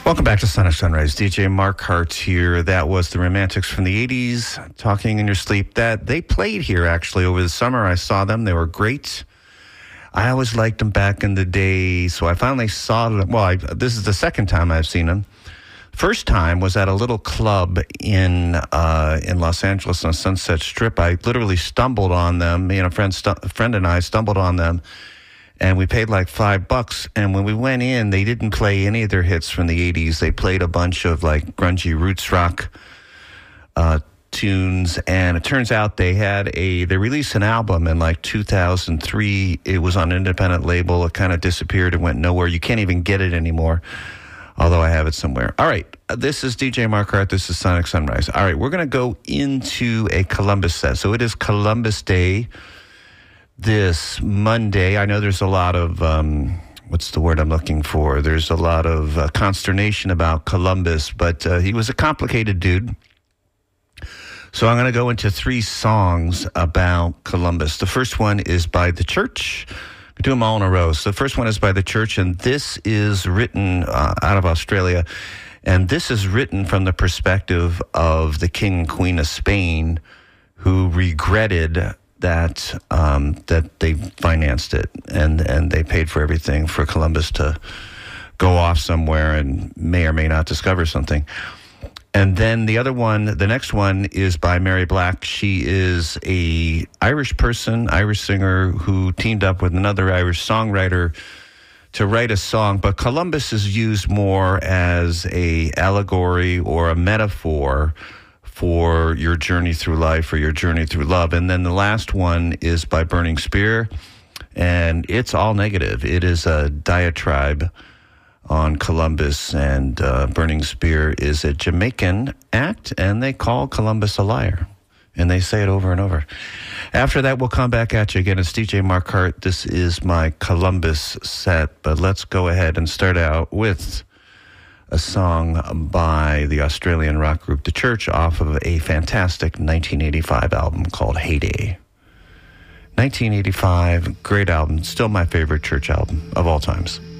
Welcome back to Sonic Sunrise. DJ Mark Hart here. That was the Romantics from the 80s, Talking in Your Sleep. That they played here, actually, over the summer. I saw them. They were great. I always liked them back in the day, so I finally saw them. Well, this is the second time I've seen them. First time was at a little club in Los Angeles on Sunset Strip. I literally stumbled on them. Me and a friend and I stumbled on them. And we paid like $5. And when we went in, they didn't play any of their hits from the 80s. They played a bunch of like grungy roots rock tunes. And it turns out they released an album in like 2003. It was on an independent label. It kind of disappeared and went nowhere. You can't even get it anymore, although I have it somewhere. All right. This is DJ Mark Hart. This is Sonic Sunrise. All right. We're going to go into a Columbus set. So it is Columbus Day this Monday. I know there's a lot of, what's the word I'm looking for? There's a lot of consternation about Columbus, but he was a complicated dude. So I'm going to go into 3 songs about Columbus. The first one is by The Church. We do them all in a row. So the first one is by The Church, and this is written out of Australia. And this is written from the perspective of the King and Queen of Spain, who regretted that they financed it and they paid for everything for Columbus to go off somewhere and may or may not discover something. And then the next one is by Mary Black. She is a Irish singer who teamed up with another Irish songwriter to write a song. But Columbus is used more as a allegory or a metaphor for your journey through life or your journey through love. And then the last one is by Burning Spear, and it's all negative. It is a diatribe on Columbus, and Burning Spear is a Jamaican act, and they call Columbus a liar, and they say it over and over. After that, we'll come back at you again. It's DJ Mark Hart. This is my Columbus set, but let's go ahead and start out with a song by the Australian rock group The Church off of a fantastic 1985 album called Heyday. 1985, great album, still my favorite Church album of all times.